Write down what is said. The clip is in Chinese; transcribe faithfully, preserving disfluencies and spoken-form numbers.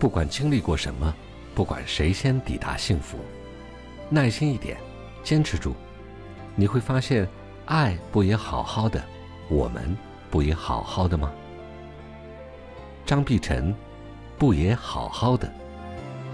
不管经历过什么，不管谁先抵达幸福，耐心一点，坚持住，你会发现，爱不也好好的，我们不也好好的吗？张碧晨，不也好好的。